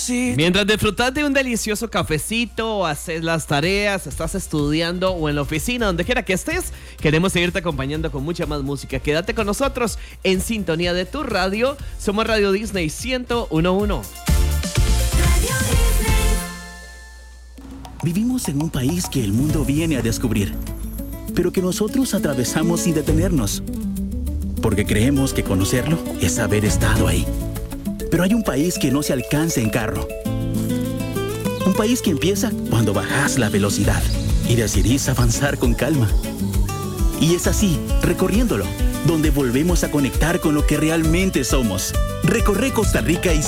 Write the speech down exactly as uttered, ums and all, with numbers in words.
Mientras disfrutas de un delicioso cafecito, haces las tareas, estás estudiando o en la oficina, donde quiera que estés, queremos seguirte acompañando con mucha más música. Quédate con nosotros en sintonía de tu radio. Somos Radio Disney ciento uno punto uno. Vivimos en un país que el mundo viene a descubrir, pero que nosotros atravesamos sin detenernos, porque creemos que conocerlo es haber estado ahí. Pero hay un país que no se alcanza en carro. Un país que empieza cuando bajas la velocidad y decidís avanzar con calma. Y es así, recorriéndolo, donde volvemos a conectar con lo que realmente somos. Recorre Costa Rica y